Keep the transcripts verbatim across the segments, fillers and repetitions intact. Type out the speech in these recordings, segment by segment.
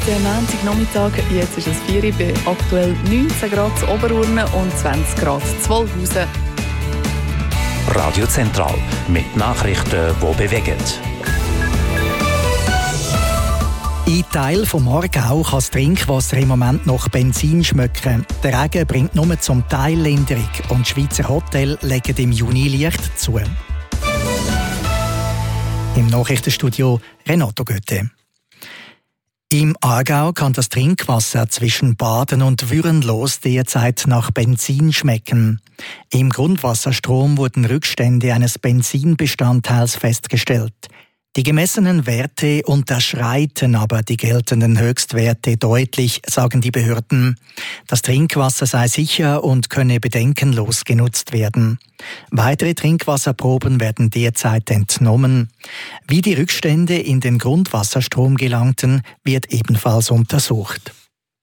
Der Montagnachmittag, jetzt ist es vier Uhr, bei aktuell neunzehn Grad zu Oberurne und zwanzig Grad zu Wolhusen. Radio Zentral mit Nachrichten, die bewegen. In Teilen vom Aargau kann das Trinkwasser im Moment noch Benzin schmecken. Der Regen bringt nur zum Teil Linderung und die Schweizer Hotels legen im Juni Licht zu. Im Nachrichtenstudio Renato Götte. Im Aargau kann das Trinkwasser zwischen Baden und Würenlos derzeit nach Benzin schmecken. Im Grundwasserstrom wurden Rückstände eines Benzinbestandteils festgestellt. Die gemessenen Werte unterschreiten aber die geltenden Höchstwerte deutlich, sagen die Behörden. Das Trinkwasser sei sicher und könne bedenkenlos genutzt werden. Weitere Trinkwasserproben werden derzeit entnommen. Wie die Rückstände in den Grundwasserstrom gelangten, wird ebenfalls untersucht.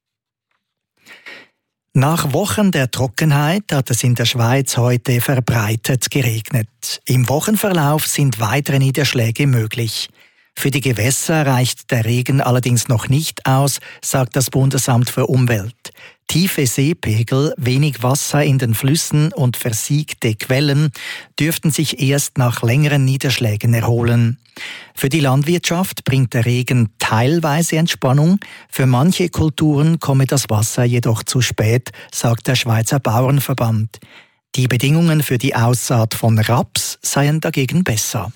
Nach Wochen der Trockenheit hat es in der Schweiz heute verbreitet geregnet. Im Wochenverlauf sind weitere Niederschläge möglich. Für die Gewässer reicht der Regen allerdings noch nicht aus, sagt das Bundesamt für Umwelt. Tiefe Seepegel, wenig Wasser in den Flüssen und versiegte Quellen dürften sich erst nach längeren Niederschlägen erholen. Für die Landwirtschaft bringt der Regen teilweise Entspannung. Für manche Kulturen komme das Wasser jedoch zu spät, sagt der Schweizer Bauernverband. Die Bedingungen für die Aussaat von Raps seien dagegen besser.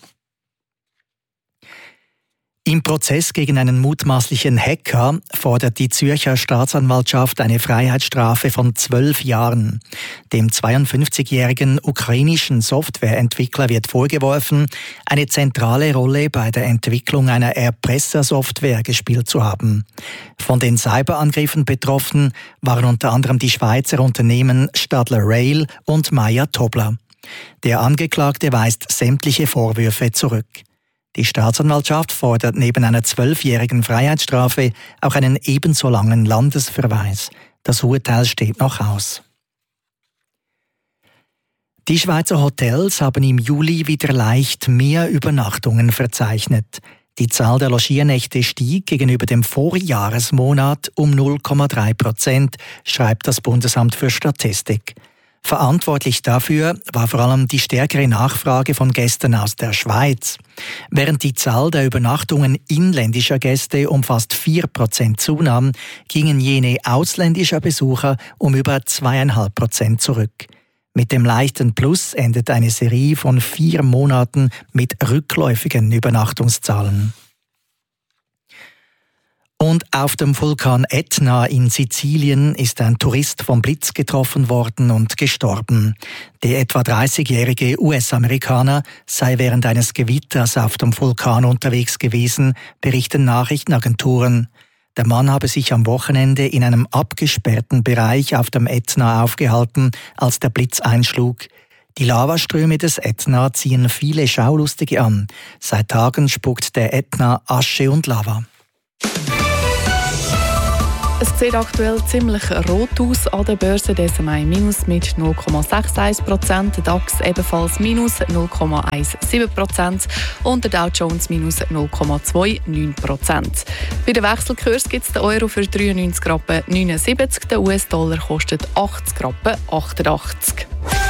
Im Prozess gegen einen mutmaßlichen Hacker fordert die Zürcher Staatsanwaltschaft eine Freiheitsstrafe von zwölf Jahren. Dem zweiundfünfzigjährigen ukrainischen Softwareentwickler wird vorgeworfen, eine zentrale Rolle bei der Entwicklung einer Erpressersoftware gespielt zu haben. Von den Cyberangriffen betroffen waren unter anderem die Schweizer Unternehmen Stadler Rail und Meyer Tobler. Der Angeklagte weist sämtliche Vorwürfe zurück. Die Staatsanwaltschaft fordert neben einer zwölfjährigen Freiheitsstrafe auch einen ebenso langen Landesverweis. Das Urteil steht noch aus. Die Schweizer Hotels haben im Juli wieder leicht mehr Übernachtungen verzeichnet. Die Zahl der Logiernächte stieg gegenüber dem Vorjahresmonat um null Komma drei Prozent, schreibt das Bundesamt für Statistik. Verantwortlich dafür war vor allem die stärkere Nachfrage von Gästen aus der Schweiz. Während die Zahl der Übernachtungen inländischer Gäste um fast vier Prozent zunahm, gingen jene ausländischer Besucher um über zwei Komma fünf Prozent zurück. Mit dem leichten Plus endet eine Serie von vier Monaten mit rückläufigen Übernachtungszahlen. Und auf dem Vulkan Etna in Sizilien ist ein Tourist vom Blitz getroffen worden und gestorben. Der etwa dreißigjährige U S-Amerikaner sei während eines Gewitters auf dem Vulkan unterwegs gewesen, berichten Nachrichtenagenturen. Der Mann habe sich am Wochenende in einem abgesperrten Bereich auf dem Etna aufgehalten, als der Blitz einschlug. Die Lavaströme des Etna ziehen viele Schaulustige an. Seit Tagen spuckt der Etna Asche und Lava. Es sieht aktuell ziemlich rot aus an der Börse. Der S M I minus mit null Komma einundsechzig Prozent, der DAX ebenfalls minus null Komma siebzehn Prozent und der Dow Jones minus null Komma neunundzwanzig Prozent. Bei den Wechselkurs gibt es den Euro für dreiundneunzig Rappen neunundsiebzig, der U S-Dollar kostet achtzig Rappen achtundachtzig.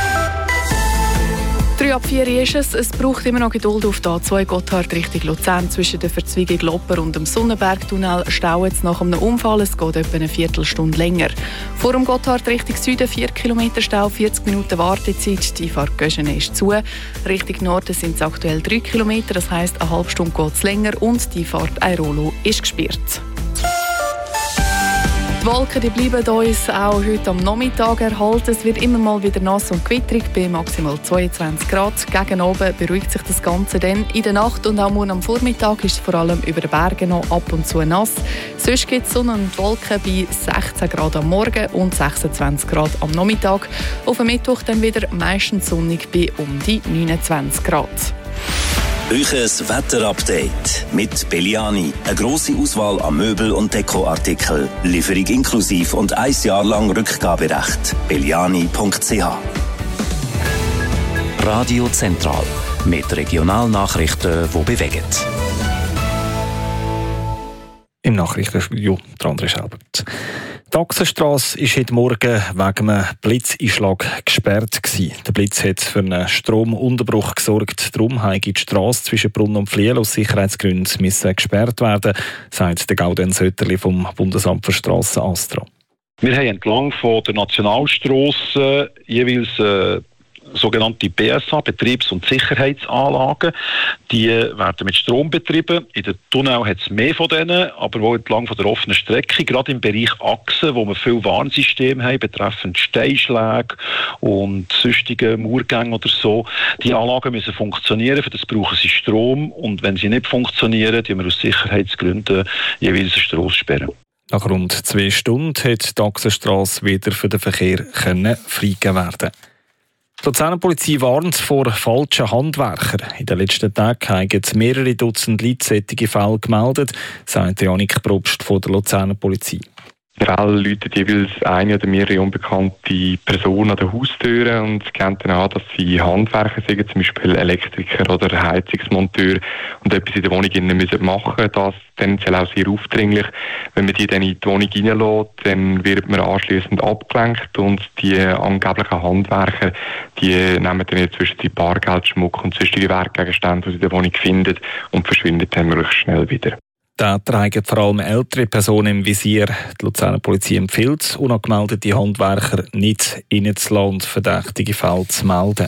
drei ab vier ist es. Es braucht immer noch Geduld auf der A zwei Gotthard Richtung Luzern. Zwischen der Verzweigung Lopper und dem Sonnenbergtunnel staut es nach einem Unfall. Es geht etwa eine Viertelstunde länger. Vor dem Gotthard Richtung Süden vier Kilometer Stau, vierzig Minuten Wartezeit. Die Fahrt Göschene ist zu. Richtung Norden sind es aktuell drei Kilometer. Das heisst, eine halbe Stunde geht es länger und die Fahrt Airolo ist gesperrt. Die Wolken die bleiben uns auch heute am Nachmittag erhalten. Es wird immer mal wieder nass und gewitterig bei maximal zweiundzwanzig Grad. Gegen oben beruhigt sich das Ganze dann. In der Nacht und auch morgen am Vormittag ist es vor allem über den Bergen noch ab und zu nass. Sonst gibt es Sonne und Wolken bei sechzehn Grad am Morgen und sechsundzwanzig Grad am Nachmittag. Auf dem Mittwoch dann wieder meistens sonnig bei um die neunundzwanzig Grad. Euches Wetterupdate mit Belliani. Eine grosse Auswahl an Möbel- und Dekoartikeln. Lieferung inklusiv und ein Jahr lang Rückgaberecht. belliani punkt c h. Radio Zentral. Mit Regionalnachrichten, die bewegen. Im Nachrichtenstudio der André Schelbert. Die Achsenstrasse war heute Morgen wegen einem Blitzeinschlag gesperrt gewesen. Der Blitz hat für einen Stromunterbruch gesorgt. Darum musste die Strasse zwischen Brunn und Pfliel aus Sicherheitsgründen müssen gesperrt werden, sagt der Gaudenz Söterli vom Bundesamt für Strassen Astra. Wir haben entlang von der Nationalstrasse jeweils äh, sogenannte B S A, Betriebs- und Sicherheitsanlagen. Die werden mit Strom betrieben. In den Tunnel hat es mehr von denen, aber auch entlang von der offenen Strecke, gerade im Bereich Achsen, wo wir viele Warnsysteme haben, betreffend Steinschläge und sonstige Murgänge oder so. Die Anlagen müssen funktionieren, für das brauchen sie Strom. Und wenn sie nicht funktionieren, die wir aus Sicherheitsgründen jeweils eine Strasse sperren. Nach rund zwei Stunden hat die Achsenstrasse wieder für den Verkehr freigegeben werden. Die Luzerner Polizei warnt vor falschen Handwerkern. In den letzten Tagen haben mehrere Dutzend Leute solche Fälle gemeldet, sagt Janik Probst von der Luzerner Polizei. In den Fällen läuten jeweils eine oder mehrere unbekannte Personen an den Haustüren und geben dann an, dass sie Handwerker sind, zum Beispiel Elektriker oder Heizungsmonteur, und etwas in der Wohnung machen müssen. Das tendenziell auch sehr aufdringlich. Wenn man die dann in die Wohnung reinlässt, dann wird man anschliessend abgelenkt und die angeblichen Handwerker, die nehmen dann inzwischen die Bargeldschmuck und sonstige Wertgegenstände, die sie in der Wohnung finden, und verschwinden dann möglichst schnell wieder. Täter haben vor allem ältere Personen im Visier. Die Luzerner Polizei empfiehlt, unangemeldete Handwerker nicht reinzulassen und verdächtige Fälle zu melden.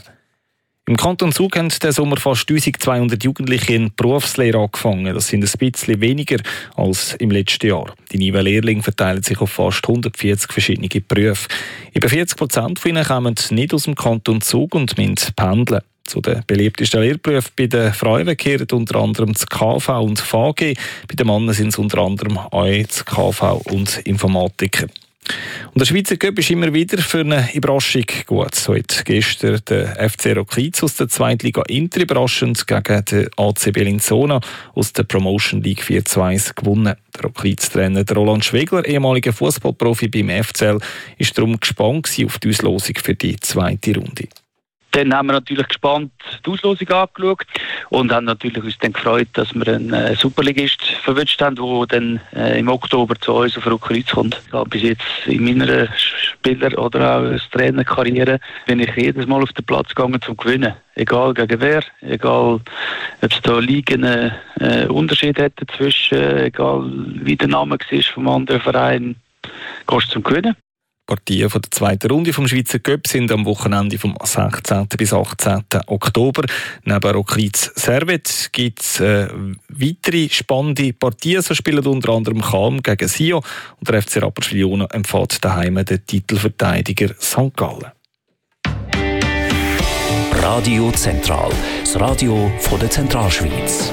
Im Kanton Zug haben diesen Sommer fast eintausendzweihundert Jugendliche in Berufslehre angefangen. Das sind ein bisschen weniger als im letzten Jahr. Die neuen Lehrlinge verteilen sich auf fast hundertvierzig verschiedene Berufe. Über vierzig Prozent von ihnen kommen nicht aus dem Kanton Zug und müssen pendeln. Zu den beliebtesten Lehrberufen bei den Frauen gehören unter anderem das K V und V G. Bei den Männern sind es unter anderem auch das K V und Informatiker. Und der Schweizer Cup ist immer wieder für eine Überraschung gut. So hat gestern der F C Rocliz aus der Zweitliga Inter überraschend gegen den A C Bellinzona aus der Promotion League vier zu eins gewonnen. Der Rocliz-Trainer Roland Schwegler, ehemaliger Fußballprofi beim F C L, ist darum gespannt auf die Auslosung für die zweite Runde. Dann haben wir natürlich gespannt die Auslosung angeschaut und haben natürlich uns dann gefreut, dass wir einen äh, Superligist verwünscht haben, der dann äh, im Oktober zu uns auf Rocliz kommt. Ich habe bis jetzt in meiner Spieler- oder auch als Trainerkarriere bin ich jedes Mal auf den Platz gegangen zum Gewinnen. Egal gegen wer, egal ob es da Ligen äh, Unterschied hätte zwischen, äh, egal wie der Name war vom anderen Verein, gehst du zum Gewinnen. Partien von der zweiten Runde vom Schweizer Cup sind am Wochenende vom sechzehnten bis achtzehnten Oktober. Neben Rocliz Servet gibt es äh, weitere spannende Partien. So spielen unter anderem Cham gegen Sio und der F C Rapperswil-Jona empfängt daheim den Titelverteidiger Sankt Gallen. Radio Zentral, das Radio von der Zentralschweiz.